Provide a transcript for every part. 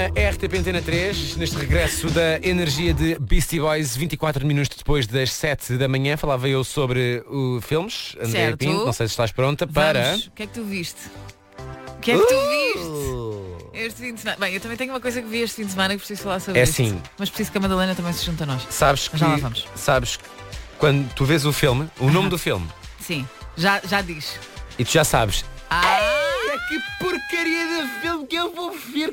na RTP Antena 3, neste regresso da energia de Beastie Boys, 24 minutos depois das 7 da manhã. Falava eu sobre filmes. Andréa Pinto, não sei se estás pronta para... Vamos. O que é que tu viste? O que é que tu viste este fim de semana? Bem, eu também tenho uma coisa que vi este fim de semana e preciso falar sobre isso. Assim. Mas preciso que a Madalena também se junte a nós. Sabes que... Já lá vamos. Sabes que quando tu vês o filme, o nome do filme, Sim, já diz. e tu já sabes... Que porcaria de filme que eu vou ver.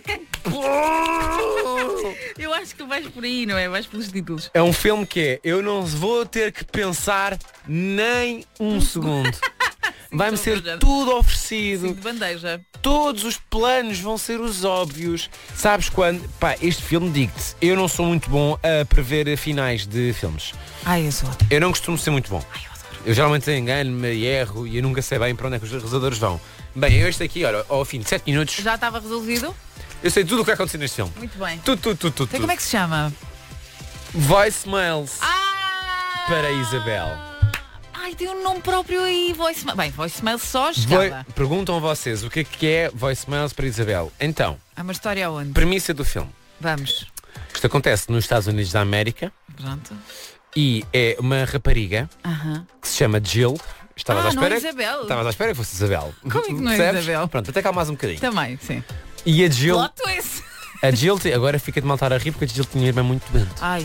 Eu acho que tu vais por aí, não é? Vais pelos títulos. É um filme que é, eu não vou ter que pensar nem um segundo. Vai-me ser tudo oferecido. Sim, de bandeja. Todos os planos vão ser os óbvios. Sabes quando? Pá, este filme, digo-te, eu não sou muito bom a prever finais de filmes. Ai, eu sou. Eu não costumo ser muito bom. Ai, eu adoro. Eu geralmente engano-me e erro e eu nunca sei bem para onde é que os realizadores vão. Bem, eu este aqui, olha, ao fim de 7 minutos, Já estava resolvido? eu sei tudo o que vai acontecer neste filme. Muito bem. Tudo. Então como é que se chama? Voicemails para Isabel. Ai, tem um nome próprio aí. Voicemail só chegava. Perguntam a vocês o que é Voicemails para Isabel. Então, Há uma história aonde? premissa do filme. Vamos. Isto acontece nos Estados Unidos da América Pronto. e é uma rapariga que se chama Jill. Estavas à espera? Não é Isabel. Estavas à espera que fosse Isabel. Como é que não é Percebes? Isabel? Pronto, até cá mais um bocadinho. Também, sim. E a Jill... Plot twist. A Jill... Agora fica de maltar a rir porque a Jill tinha irmã muito doente. Ai.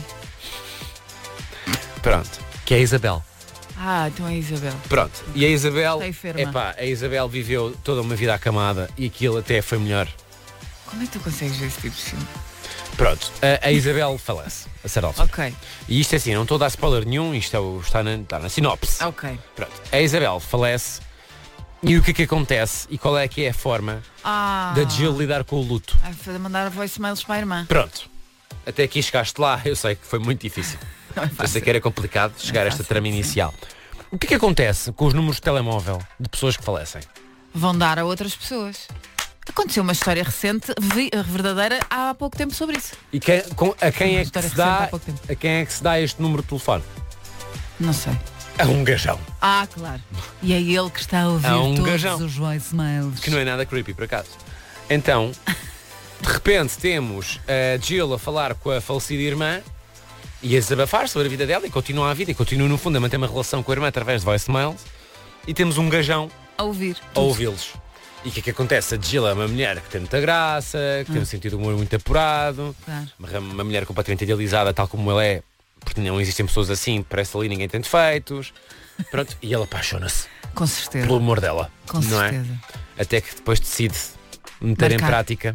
Pronto. Que é a Isabel. Então é Isabel. Pronto. E a Isabel... Está enferma. Epá, a Isabel viveu toda uma vida acamada e aquilo até foi melhor. Como é que tu consegues ver esse tipo de filme? Pronto. A Isabel falece. A certa altura. Ok. E isto é assim, não estou a dar spoiler nenhum, isto está na sinopse. Ok. Pronto. A Isabel falece e o que é que acontece e qual é que é a forma da Jill lidar com o luto? Vai mandar voicemails para a irmã. Pronto. Até aqui chegaste lá, eu sei que foi muito difícil. Eu sei que era complicado chegar a esta trama inicial. O que é que acontece com os números de telemóvel de pessoas que falecem? Vão dar a outras pessoas. Aconteceu uma história recente, verdadeira, há pouco tempo sobre isso. E a quem é que história se dá, recente há pouco tempo. a quem é que se dá este número de telefone? Não sei. A um gajão. Claro. E é ele que está a ouvir todos gajão. os voicemails. Que não é nada creepy, por acaso. Então, de repente temos a Jill a falar com a falecida irmã e a desabafar sobre a vida dela e continua a vida e continua no fundo a manter uma relação com a irmã através de voicemails e temos um gajão A ouvir. a ouvi-los. E o que é que acontece? A Jill é uma mulher que tem muita graça, que tem um sentido de humor muito apurado, Claro. uma mulher completamente idealizada, tal como ele é, porque não existem pessoas assim, parece ali ninguém tem defeitos. Pronto, e ele apaixona-se Com certeza. pelo humor dela. Com não certeza. É? Até que depois decide meter em Marcar. prática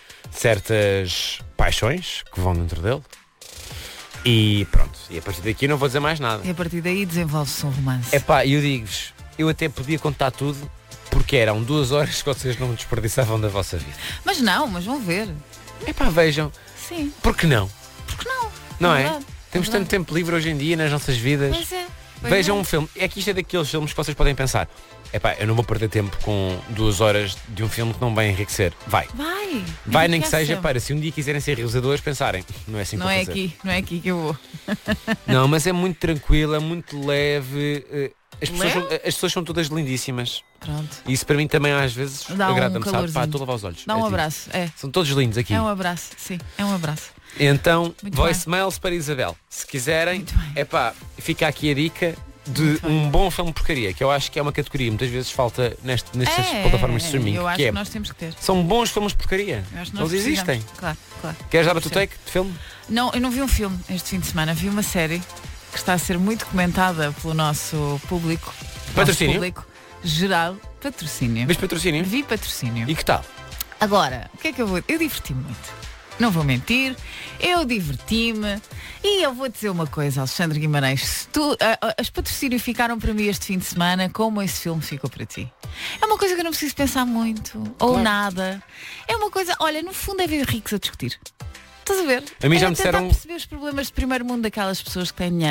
certas paixões que vão dentro dele. E pronto, e a partir daqui não vou dizer mais nada. E a partir daí desenvolve-se um romance. Epá, eu digo-vos, eu até podia contar tudo, porque eram 2 horas que vocês não desperdiçavam da vossa vida. Mas vão ver. Epá, vejam, Sim. por que não? Porque não? Não é? verdade, Temos é tanto verdade. tempo livre hoje em dia nas nossas vidas. Pois é. Vejam um filme. É que isto é daqueles filmes que vocês podem pensar. Epá, eu não vou perder tempo com 2 horas de um filme que não vai enriquecer. Vai, nem que seja para, se um dia quiserem ser realizadores, pensarem. Não é assim que Não vou é fazer. não é aqui que eu vou. Não, mas é muito tranquilo, é muito leve. Leve? As pessoas são todas lindíssimas. Pronto. E isso para mim também às vezes Dá um agrada-me, sabe? calorzinho. Pá, estou a lavar os olhos. Dá um tipo, abraço. São todos lindos aqui. É um abraço. Sim, é um abraço. Então, Muito voicemails para Isabel. Se quiserem, Muito bem. epá, fica aqui a dica de Muito bem. um bom filme de porcaria, que eu acho que é uma categoria, muitas vezes falta nestas plataformas de streaming. Eu acho que que é, nós temos que ter. são bons filmes de porcaria. Eu acho que nós Eles existem. precisamos. Claro. Queres dar a Sim. tua take de filme? Não, eu não vi um filme este fim de semana, vi uma série que está a ser muito comentada pelo nosso público. Patrocínio? Nosso público geral. Patrocínio. Vês patrocínio? Vi patrocínio. E que tal? Agora, o que é que eu vou... Eu diverti-me muito. Não vou mentir, eu diverti-me e eu vou dizer uma coisa, Alexandre Guimarães, se as patrocínios ficaram para mim este fim de semana, como esse filme ficou para ti? É uma coisa que eu não preciso pensar muito, ou Claro. nada. É uma coisa, olha, no fundo é ver ricos a discutir. Estás a ver? A mim já É me tentar disseram- perceber os problemas de primeiro mundo daquelas pessoas que têm dinheiro.